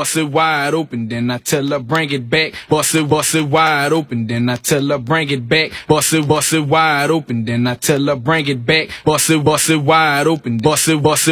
bust it wide open, then I tell her bring it back. Bust it wide open, then I tell her bring it back. Bust it wide open, then I tell her bring it back. Bust it wide open, bust it